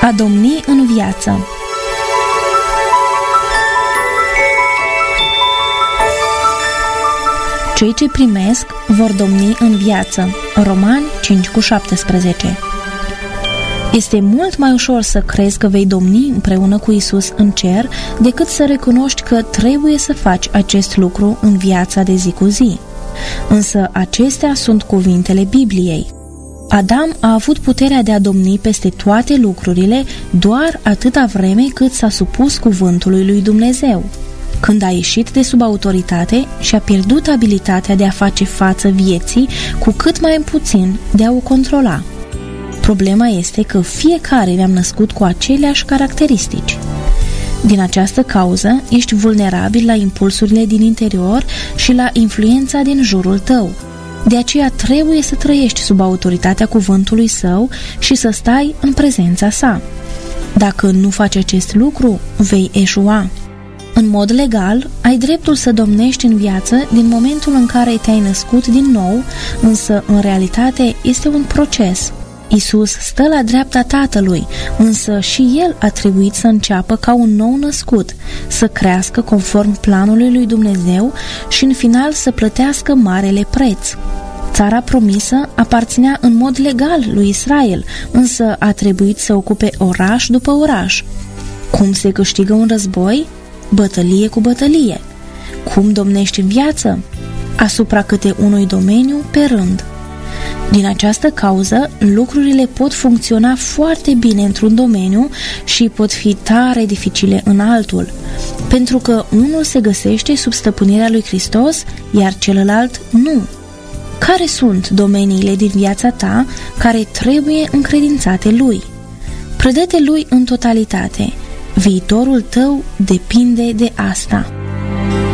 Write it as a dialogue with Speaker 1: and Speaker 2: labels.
Speaker 1: A domni în viață. Cei ce primesc vor domni în viață. Romani 5:17. Este mult mai ușor să crezi că vei domni împreună cu Isus în cer decât să recunoști că trebuie să faci acest lucru în viața de zi cu zi. Însă acestea sunt cuvintele Bibliei. Adam a avut puterea de a domni peste toate lucrurile doar atâta vreme cât s-a supus cuvântului lui Dumnezeu. Când a ieșit de sub autoritate și-a pierdut abilitatea de a face față vieții, cu cât mai puțin de a o controla. Problema este că fiecare ne-am născut cu aceleași caracteristici. Din această cauză, ești vulnerabil la impulsurile din interior și la influența din jurul tău. De aceea trebuie să trăiești sub autoritatea cuvântului său și să stai în prezența sa. Dacă nu faci acest lucru, vei eșua. În mod legal, ai dreptul să domnești în viață din momentul în care te-ai născut din nou, însă în realitate este un proces. Isus stă la dreapta Tatălui, însă și El a trebuit să înceapă ca un nou născut, să crească conform planului lui Dumnezeu și în final să plătească marele preț. Țara promisă aparținea în mod legal lui Israel, însă a trebuit să ocupe oraș după oraș. Cum se câștigă un război? Bătălie cu bătălie. Cum domnești în viață? Asupra câte unui domeniu pe rând. Din această cauză, lucrurile pot funcționa foarte bine într-un domeniu și pot fi tare dificile în altul, pentru că unul se găsește sub stăpânirea lui Hristos, iar celălalt nu. Care sunt domeniile din viața ta care trebuie încredințate lui? Predă-te lui în totalitate. Viitorul tău depinde de asta.